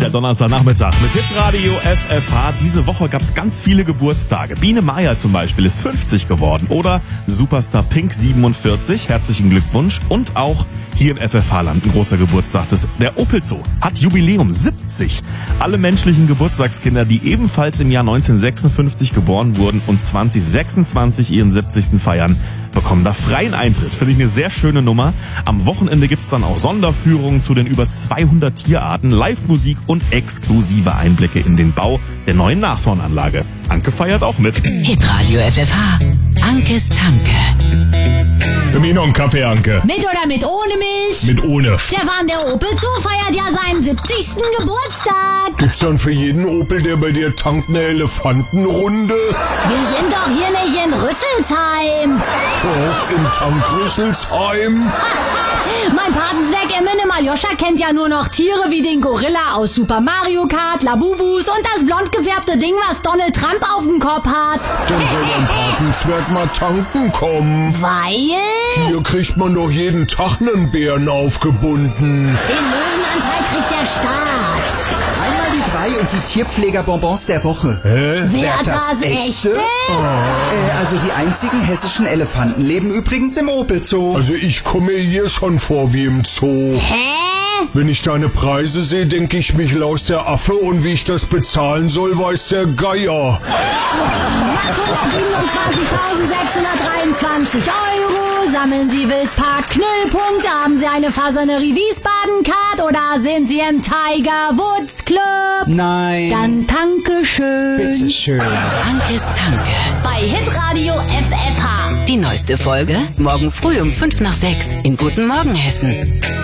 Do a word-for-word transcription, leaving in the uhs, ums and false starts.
der Donnerstagnachmittag mit Hitradio F F H. Diese Woche gab es ganz viele Geburtstage. Biene Meier zum Beispiel ist fünfzig geworden oder Superstar Pink siebenundvierzig. Herzlichen Glückwunsch. Und auch hier im F F H-Land ein großer Geburtstag. Das, der Opel Zoo hat Jubiläum, siebzig. Alle menschlichen Geburtstagskinder, die ebenfalls im Jahr neunzehnhundertsechsundfünfzig geboren wurden und zwanzig sechsundzwanzig ihren siebzigsten feiern, bekommen da freien Eintritt. Finde ich eine sehr schöne Nummer. Am Wochenende gibt's dann auch Sonderführungen zu den über zweihundert Tierarten, Live-Musik und exklusive Einblicke in den Bau der neuen Nashornanlage. Anke feiert auch mit. Hitradio F F H. Ankes Tanke. Für mich noch einen Kaffee, Anke. Mit oder mit ohne Milch? Mit ohne. Stefan, der Opel Zoo feiert ja seinen siebzigsten Geburtstag. Gibt's dann für jeden Opel, der bei dir tankt, eine Elefantenrunde? Wir sind doch hier nicht in Rüsselsheim. Doch, im Tank Rüsselsheim. Mein Patenzwerg Emmene Maljoscha kennt ja nur noch Tiere wie den Gorilla aus Super Mario Kart, Labubus und das blond gefärbte Ding, was Donald Trump auf dem Kopf hat. Dann soll ein Patenzwerg mal tanken kommen. Weil? Hier kriegt man doch jeden Tag einen Bären aufgebunden. Den Löwenanteil kriegt der Staat. Einmal die drei und die Tierpflegerbonbons der Woche. Hä? Werthers echte? Oh. Äh, also die einzigen hessischen Elefanten leben übrigens im Opel Zoo. Also ich komme mir hier schon vor wie im Zoo. Hä? Wenn ich deine Preise sehe, denke ich, mich laus der Affe und wie ich das bezahlen soll, weiß der Geier. achthundertsiebenundzwanzigtausendsechshundertdreiundzwanzig Euro. Sammeln Sie Wildpark-Knüllpunkte? Haben Sie eine Fasanerie Wiesbaden-Card oder sind Sie im Tiger Woods Club? Nein. Dann danke schön. Bitteschön. Ankes Tanke. Bei Hitradio F F H. Die neueste Folge morgen früh um fünf nach sechs in Guten Morgen Hessen.